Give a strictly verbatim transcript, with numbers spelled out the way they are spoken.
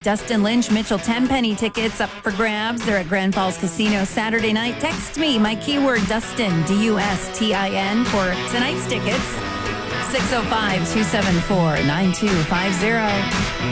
Dustin Lynch, Mitchell Tenpenny tickets up for grabs. They're at Grand Falls Casino Saturday night. Text me, my keyword Dustin, D U S T I N, for tonight's tickets. six oh five, two seven four, nine two five zero.